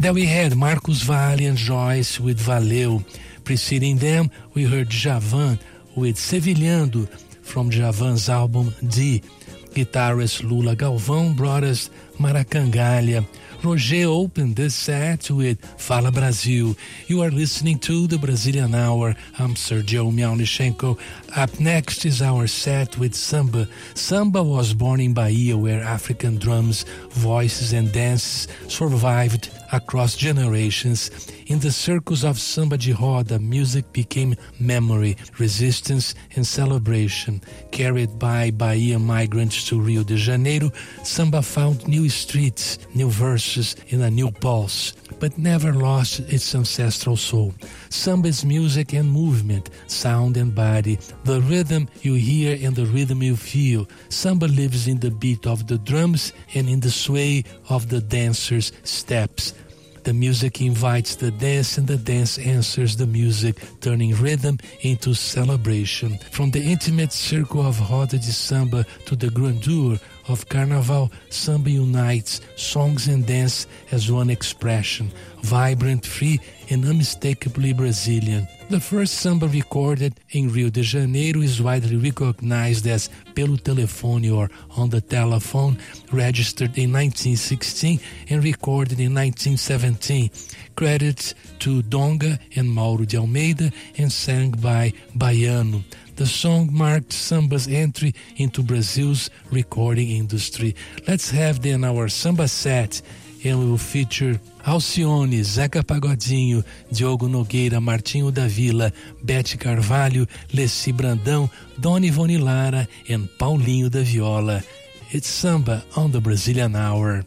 Then we had Marcos Valle and Joyce with Valeu. Preceding them, we heard Djavan with Sevilhando from Djavan's album D. Guitarist Lula Galvão brought us Maracangalha. Roger opened this set with Fala Brasil. You are listening to the Brazilian Hour. I'm Sergio Miaunichenko. Up next is our set with Samba. Samba was born in Bahia, where African drums, voices, and dances survived across generations. In the circles of Samba de Roda, music became memory, resistance, and celebration. Carried by Bahia migrants to Rio de Janeiro, Samba found new streets, new verses, and a new pulse, but never lost its ancestral soul. Samba is music and movement, sound and body, the rhythm you hear and the rhythm you feel. Samba lives in the beat of the drums and in the sway of the dancer's steps. The music invites the dance and the dance answers the music, turning rhythm into celebration. From the intimate circle of Roda de Samba to the grandeur of Carnaval, Samba unites songs and dance as one expression, vibrant, free, and unmistakably Brazilian. The first samba recorded in Rio de Janeiro is widely recognized as Pelo Telefone or On the Telephone, registered in 1916 and recorded in 1917. Credits to Donga and Mauro de Almeida and sang by Baiano. The song marked Samba's entry into Brazil's recording industry. Let's have then our Samba set, and we will feature Alcione, Zeca Pagodinho, Diogo Nogueira, Martinho da Vila, Bete Carvalho, Leci Brandão, Dona Ivone Lara, and Paulinho da Viola. It's Samba on the Brazilian Hour.